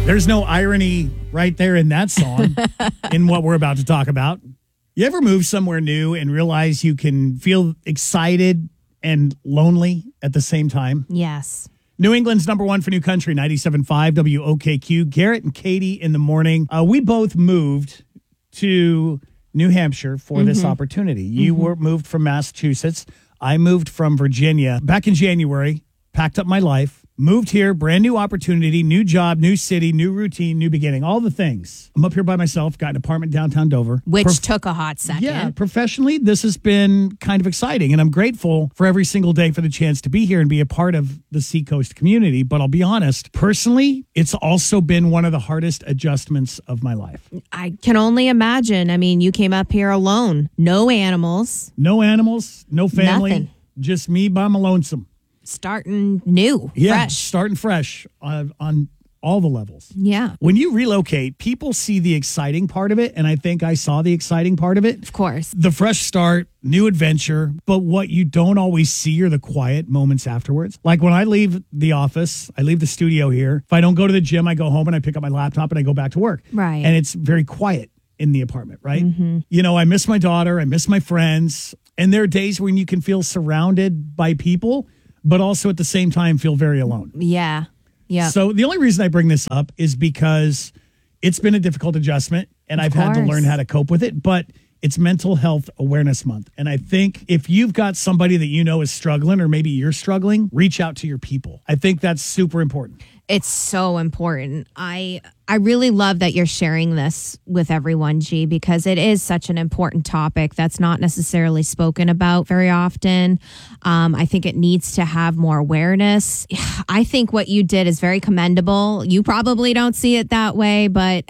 There's no irony right there in that song in what we're about to talk about. You ever move somewhere new and realize you can feel excited and lonely at the same time? Yes. New England's number one for new country, 97.5 WOKQ. Garrett and Katie in the morning. We both moved to New Hampshire for this opportunity. You were moved from Massachusetts. I moved from Virginia. Back in January, packed up my life, moved here, brand new opportunity, new job, new city, new routine, new beginning, all the things. I'm up here by myself, got an apartment downtown Dover. Which took a hot second. Yeah, professionally, this has been kind of exciting, and I'm grateful for every single day for the chance to be here and be a part of the Seacoast community. But I'll be honest, personally, it's also been one of the hardest adjustments of my life. I can only imagine. I mean, you came up here alone. No animals. No animals, no family, Nothing. just me by my lonesome. Starting new, fresh. Starting fresh on all the levels. Yeah. When you relocate, people see the exciting part of it, and I think I saw the exciting part of it. Of course. The fresh start, new adventure, but what you don't always see are the quiet moments afterwards. Like when I leave the office, I leave the studio here. If I don't go to the gym, I go home and I pick up my laptop and I go back to work. Right. And it's very quiet in the apartment, right? Mm-hmm. You know, I miss my daughter, I miss my friends, and there are days when you can feel surrounded by people, but also at the same time feel very alone. Yeah. Yeah. So the only reason I bring this up is because it's been a difficult adjustment and I've had to learn how to cope with it, but it's Mental Health Awareness Month. And I think if you've got somebody that you know is struggling, or maybe you're struggling, reach out to your people. I think that's super important. It's so important. I really love that you're sharing this with everyone, G, because it is such an important topic that's not necessarily spoken about very often. I think it needs to have more awareness. I think what you did is very commendable. You probably don't see it that way, but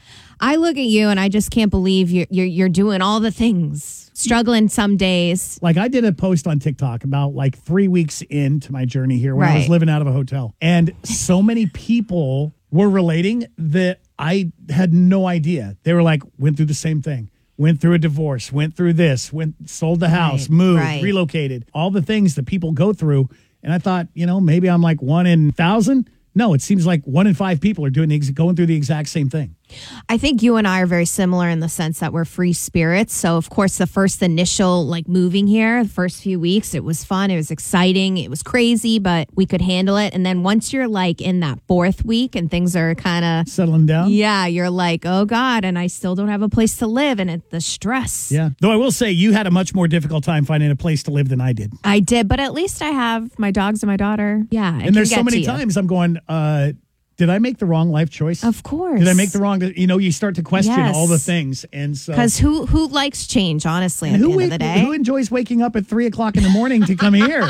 I look at you and I just can't believe you're doing all the things. Struggling some days. Like I did a post on TikTok about like 3 weeks into my journey here when I was living out of a hotel. And so many people were relating that I had no idea. They were like, went through the same thing. Went through a divorce, went through this, sold the house, moved, relocated, all the things that people go through. And I thought, you know, maybe I'm like 1 in 1,000. No, it seems like 1 in 5 people are going through the exact same thing. I think you and I are very similar in the sense that we're free spirits. So, of course, the first initial moving here, the first few weeks, it was fun. It was exciting. It was crazy, but we could handle it. And then once you're in that 4th week and things are kind of settling down. Yeah, you're like, oh, God, and I still don't have a place to live. And the stress. Yeah. Though I will say you had a much more difficult time finding a place to live than I did. I did. But at least I have my dogs and my daughter. Yeah. And there's so many times I'm going, did I make the wrong life choice? Of course. Did I make the wrong, you start to question all the things. And so. Because who likes change, honestly, at the end of the day? Who enjoys waking up at 3 o'clock in the morning to come here?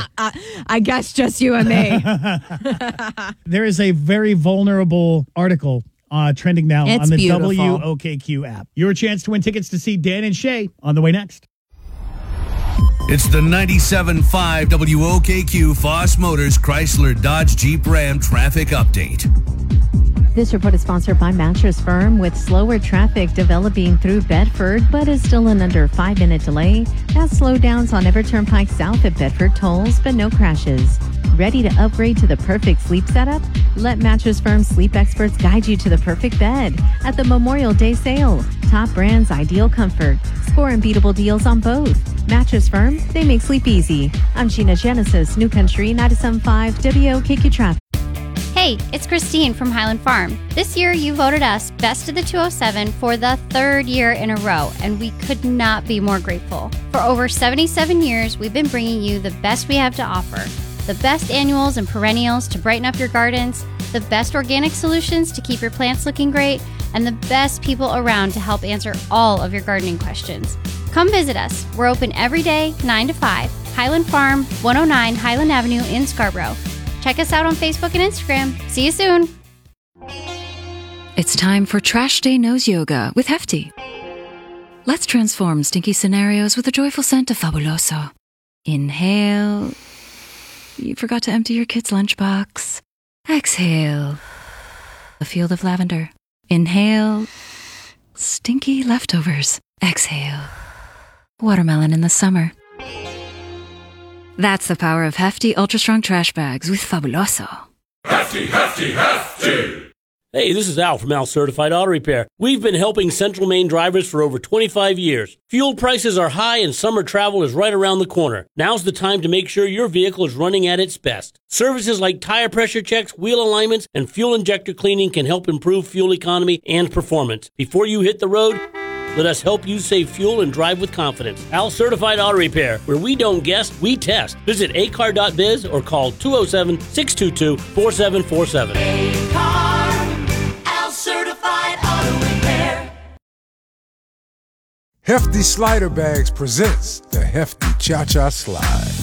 I guess just you and me. There is a very vulnerable article trending now on the beautiful. WOKQ app. Your chance to win tickets to see Dan and Shay on the way next. It's the 97.5 WOKQ Foss Motors Chrysler Dodge Jeep Ram traffic update. This report is sponsored by Mattress Firm. With slower traffic developing through Bedford, but is still an under 5-minute delay. That's slowdowns on Everett Turnpike South at Bedford tolls, but no crashes. Ready to upgrade to the perfect sleep setup? Let Mattress Firm sleep experts guide you to the perfect bed at the Memorial Day sale. Top brands, ideal comfort. Score unbeatable deals on both. Mattress Firm, they make sleep easy. I'm Gina Genesis, New Country 97.5 WOKQ Traffic. Hey, it's Christine from Highland Farm. This year, you voted us Best of the 207 for the 3rd year in a row, and we could not be more grateful. For over 77 years, we've been bringing you the best we have to offer. The best annuals and perennials to brighten up your gardens, the best organic solutions to keep your plants looking great, and the best people around to help answer all of your gardening questions. Come visit us. We're open every day, 9 to 5. Highland Farm, 109 Highland Avenue in Scarborough. Check us out on Facebook and Instagram. See you soon. It's time for Trash Day Nose Yoga with Hefty. Let's transform stinky scenarios with a joyful scent of Fabuloso. Inhale. You forgot to empty your kid's lunchbox. Exhale. A field of lavender. Inhale. Stinky leftovers. Exhale. Watermelon in the summer. That's the power of Hefty Ultra Strong Trash Bags with Fabuloso. Hefty, hefty, hefty! Hey, this is Al from Al Certified Auto Repair. We've been helping Central Maine drivers for over 25 years. Fuel prices are high and summer travel is right around the corner. Now's the time to make sure your vehicle is running at its best. Services like tire pressure checks, wheel alignments, and fuel injector cleaning can help improve fuel economy and performance. Before you hit the road, let us help you save fuel and drive with confidence. Al Certified Auto Repair, where we don't guess, we test. Visit acar.biz or call 207-622-4747. Al Certified Auto Repair. Hefty Slider Bags presents the Hefty Cha-Cha Slide.